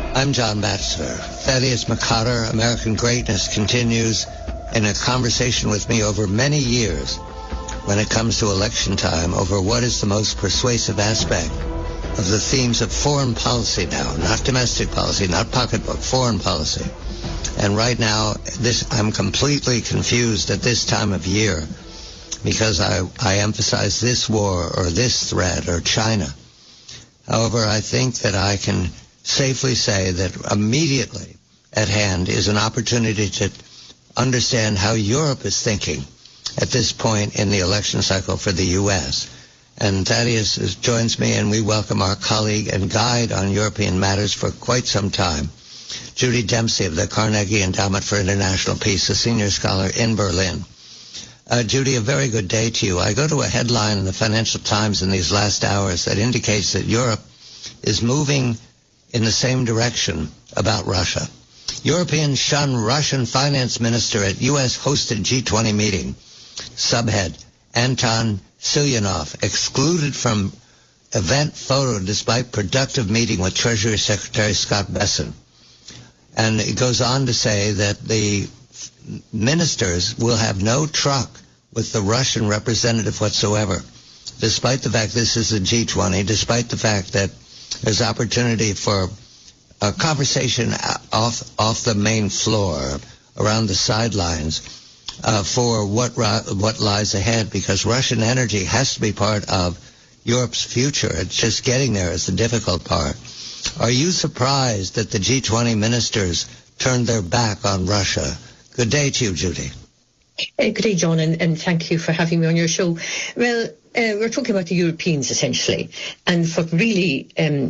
I'm John Batchelor. Thaddeus McCotter, American Greatness, continues in a conversation with me over many years when it comes to election time over what is the most persuasive aspect of the themes of foreign policy now, not domestic policy, not pocketbook, foreign policy. And right now, I'm completely confused at this time of year because I emphasize this war or this threat or China. However, I think that I can safely say that immediately at hand is an opportunity to understand how Europe is thinking at this point in the election cycle for the U.S. And Thaddeus joins me, and we welcome our colleague and guide on European matters for quite some time, Judy Dempsey of the Carnegie Endowment for International Peace, a senior scholar in Berlin. Judy, a very good day to you. I go to a headline in the Financial Times in these last hours that indicates that Europe is moving in the same direction about Russia. Europeans shun Russian finance minister at U.S.-hosted G20 meeting. Subhead, Anton Silyanov excluded from event photo despite productive meeting with Treasury Secretary Scott Bessent. And it goes on to say that the ministers will have no truck with the Russian representative whatsoever, despite the fact this is a G20, despite the fact that there's opportunity for a conversation off the main floor, around the sidelines, for what lies ahead, because Russian energy has to be part of Europe's future. It's just getting there is the difficult part. Are you surprised that the G20 ministers turned their back on Russia? Good day to you, Judy. Good day, John, and thank you for having me on your show. Well, we're talking about the Europeans, essentially. And what really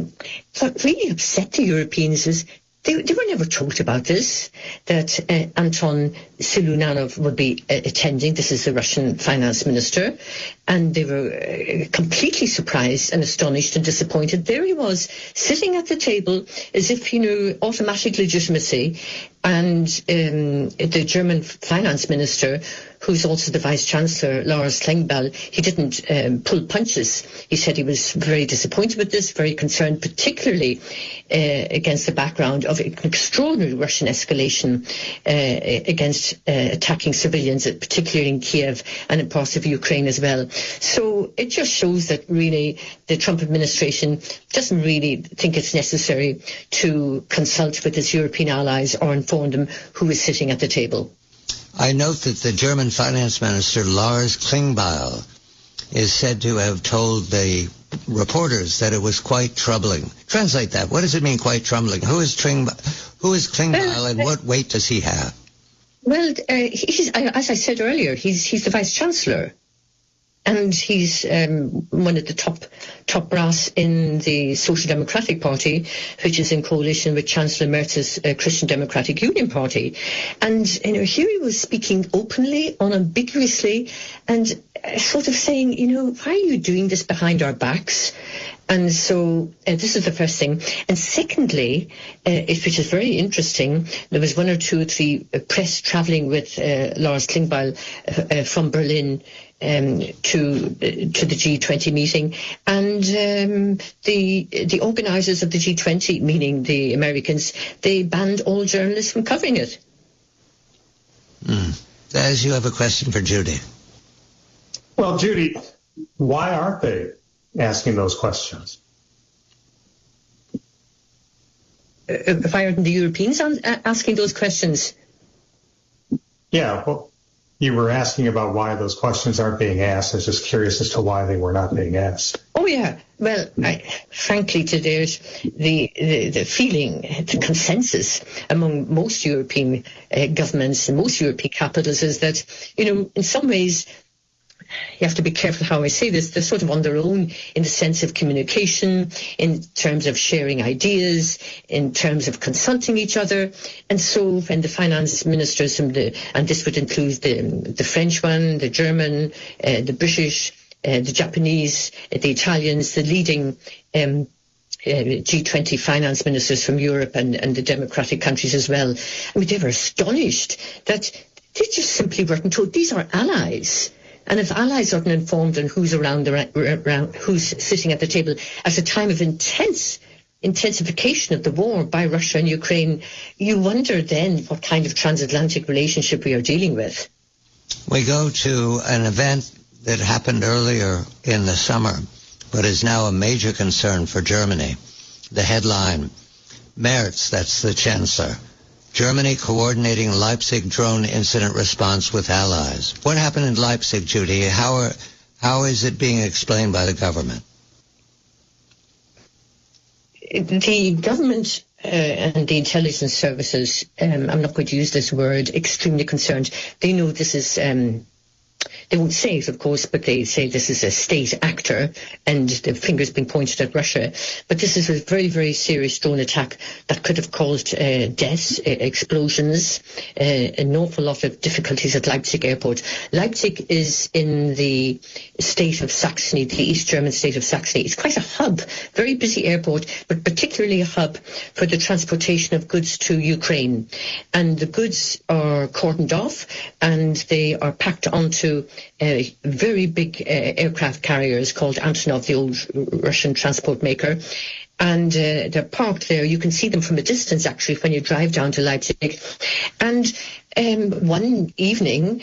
upset the Europeans is they were never told about this, that Anton Silyanov would be attending. This is the Russian finance minister. And they were completely surprised and astonished and disappointed. There he was, sitting at the table as if, automatic legitimacy. And the German finance minister, who's also the vice-chancellor, Lars Klingbeil, he didn't pull punches. He said he was very disappointed with this, very concerned, particularly against the background of an extraordinary Russian escalation against attacking civilians, particularly in Kiev and in parts of Ukraine as well. So it just shows that really the Trump administration doesn't really think it's necessary to consult with its European allies or inform them who is sitting at the table. I note that the German finance minister, Lars Klingbeil, is said to have told the reporters that it was quite troubling. Translate that. What does it mean, quite troubling? Who is Klingbeil, and what weight does he have? Well, he's, as I said earlier, he's the vice-chancellor. And he's one of the top brass in the Social Democratic Party, which is in coalition with Chancellor Merz's Christian Democratic Union Party. And here he was speaking openly, unambiguously, and sort of saying, why are you doing this behind our backs? And so this is the first thing. And secondly, which is very interesting, there was one or two or three press travelling with Lars Klingbeil from Berlin to the G20 meeting, and the organisers of the G20, meaning the Americans, they banned all journalists from covering it. As you have a question for Judy. Well, Judy, why aren't they asking those questions? Why aren't the Europeans asking those questions? Yeah, well, you were asking about why those questions aren't being asked. I was just curious as to why they were not being asked. Oh, yeah. Well, frankly, there's the feeling, the consensus among most European governments and most European capitals is that, in some ways, you have to be careful how I say this, they're sort of on their own in the sense of communication, in terms of sharing ideas, in terms of consulting each other. And so when the finance ministers, and this would include the French one, the German, the British, the Japanese, the Italians, the leading G20 finance ministers from Europe and the democratic countries as well, they were astonished that they just simply weren't told. These are allies. And if allies aren't informed on who's around who's sitting at the table at a time of intense intensification of the war by Russia and Ukraine, you wonder then what kind of transatlantic relationship we are dealing with. We go to an event that happened earlier in the summer, but is now a major concern for Germany. The headline, Merz, that's the Chancellor, Germany coordinating Leipzig drone incident response with allies. What happened in Leipzig, Judy? How is it being explained by the government? The government and the intelligence services, I'm not going to use this word, extremely concerned. They know this is, they won't say it, of course, but they say this is a state actor and the finger's being pointed at Russia. But this is a very, very serious drone attack that could have caused deaths, explosions, an awful lot of difficulties at Leipzig airport. Leipzig is in the state of Saxony, the East German state of Saxony. It's quite a hub, very busy airport, but particularly a hub for the transportation of goods to Ukraine. And the goods are cordoned off and they are packed onto very big aircraft carriers called Antonov, the old Russian transport maker. And they're parked there. You can see them from a distance, actually, when you drive down to Leipzig. And one evening,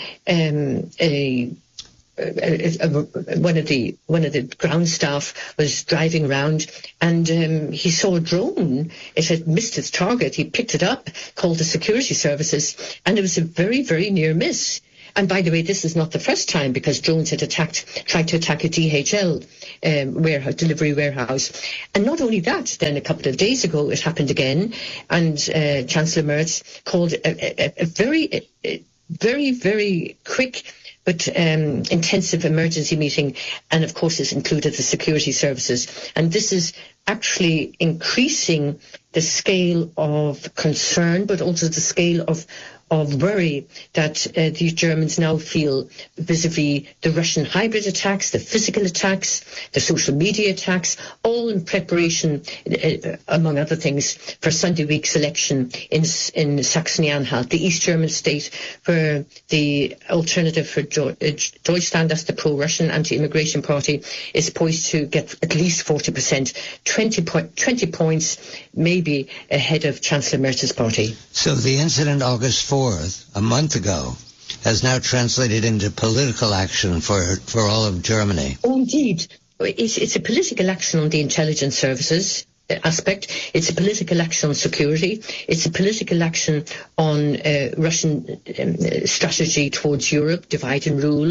one of the ground staff was driving around and he saw a drone. It had missed its target. He picked it up, called the security services, and it was a very, very near miss. And by the way, this is not the first time, because drones had tried to attack a DHL delivery warehouse. And not only that, then a couple of days ago it happened again, and Chancellor Merz called a very, very, very quick but intensive emergency meeting, and of course this included the security services. And this is actually increasing the scale of concern, but also the scale of worry that the Germans now feel vis-a-vis the Russian hybrid attacks, the physical attacks, the social media attacks, all in preparation, among other things, for Sunday week's election in Saxony-Anhalt, the East German state where the alternative for Deutschland, that's the pro-Russian anti-immigration party, is poised to get at least 40%, 20 points maybe ahead of Chancellor Merz's party. So the incident August 4th, a month ago, has now translated into political action for all of Germany. Oh, indeed. It's a political action on the intelligence services aspect. It's a political action on security. It's a political action on Russian strategy towards Europe, divide and rule.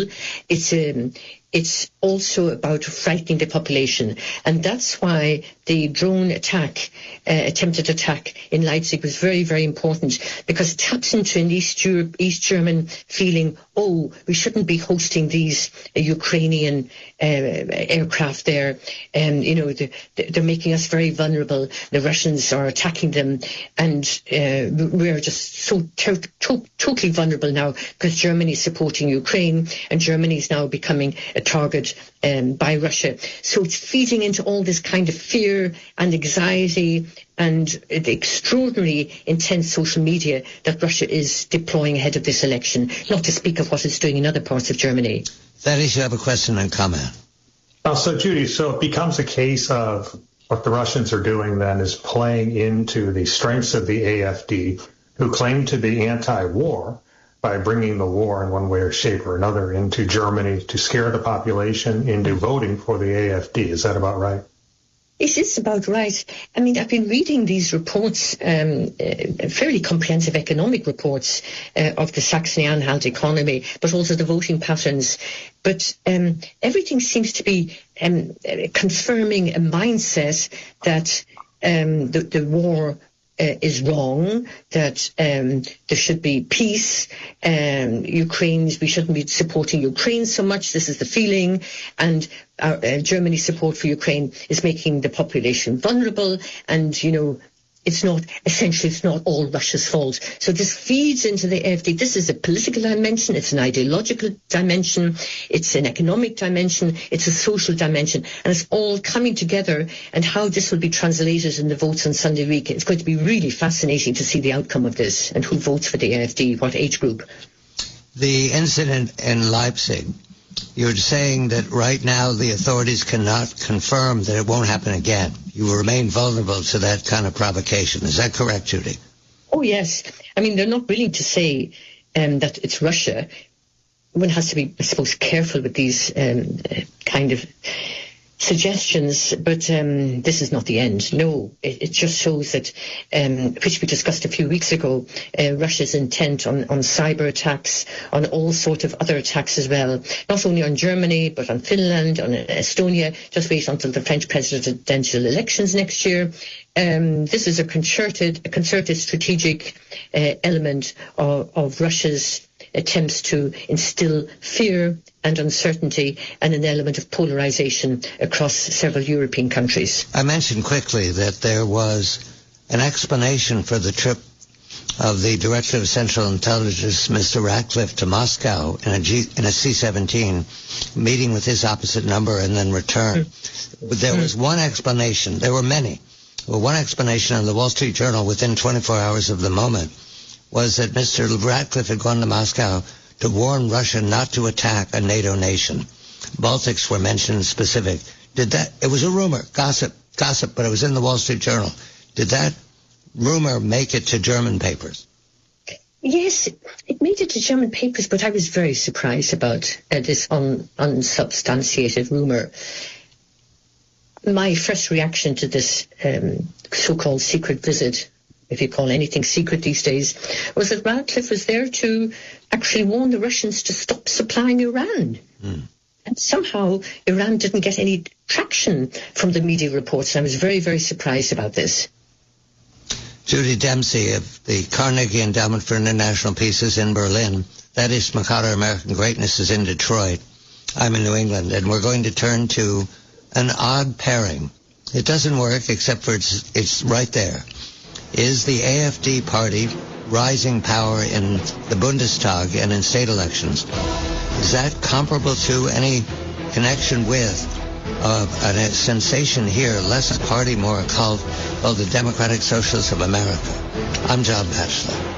It's also about frightening the population. And that's why the drone attack, attempted attack in Leipzig was very, very important, because it taps into an East German feeling, oh, we shouldn't be hosting these Ukrainian aircraft there. They're making us very vulnerable. The Russians are attacking them. And we're just so totally vulnerable now, because Germany is supporting Ukraine and Germany is now becoming a target by Russia. So it's feeding into all this kind of fear and anxiety and the extraordinarily intense social media that Russia is deploying ahead of this election, not to speak of what it's doing in other parts of Germany. Thaddeus, you have a question and comment. So, Judy, so it becomes a case of what the Russians are doing then is playing into the strengths of the AfD, who claim to be anti-war, by bringing the war in one way or shape or another into Germany to scare the population into voting for the AfD. Is that about right? It is about right. I mean, I've been reading these reports, fairly comprehensive economic reports of the Saxony-Anhalt economy, but also the voting patterns. But everything seems to be confirming a mindset that the war is wrong, that there should be peace. We shouldn't be supporting Ukraine so much. This is the feeling. And Germany's support for Ukraine is making the population vulnerable. And, it's not all Russia's fault. So this feeds into the AfD. This is a political dimension. It's an ideological dimension. It's an economic dimension. It's a social dimension. And it's all coming together. And how this will be translated in the votes on Sunday week, it's going to be really fascinating to see the outcome of this and who votes for the AfD, what age group. The incident in Leipzig You're saying that right now the authorities cannot confirm that it won't happen again. You will remain vulnerable to that kind of provocation. Is that correct, Judy? Oh, yes. I mean, they're not willing to say that it's Russia. One has to be, I suppose, careful with these kind of suggestions, but this is not the end. No, it just shows that, which we discussed a few weeks ago, Russia's intent on cyber attacks, on all sorts of other attacks as well, not only on Germany, but on Finland, on Estonia. Just wait until the French presidential elections next year. This is a concerted strategic element of Russia's attempts to instill fear and uncertainty and an element of polarization across several European countries. I mentioned quickly that there was an explanation for the trip of the Director of Central Intelligence, Mr. Ratcliffe, to Moscow in a C-17, meeting with his opposite number and then return. There was one explanation. There were many. Well, one explanation on the Wall Street Journal within 24 hours of the moment was that Mr. Ratcliffe had gone to Moscow to warn Russia not to attack a NATO nation. Baltics were mentioned specific. It was a rumor, gossip, but it was in the Wall Street Journal. Did that rumor make it to German papers? Yes, it made it to German papers, but I was very surprised about this unsubstantiated rumor. My first reaction to this so-called secret visit, if you call anything secret these days, was that Ratcliffe was there to actually warn the Russians to stop supplying Iran. And somehow Iran didn't get any traction from the media reports. And I was very, very surprised about this. Judy Dempsey of the Carnegie Endowment for International Peace is in Berlin. Thaddeus McCotter, American Greatness, is in Detroit. I'm in New England, and we're going to turn to an odd pairing. It doesn't work except for it's right there. Is the AfD party rising power in the Bundestag and in state elections? Is that comparable to any connection with a sensation here, less a party, more a cult, called the Democratic Socialists of America? I'm John Batchelor.